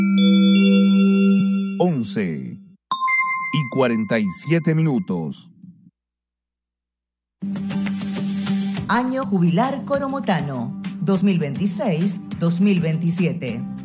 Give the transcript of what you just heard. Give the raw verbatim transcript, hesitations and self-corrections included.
once y cuarenta y siete minutos. Año jubilar coromotano, dos mil veintiséis dos mil veintisiete.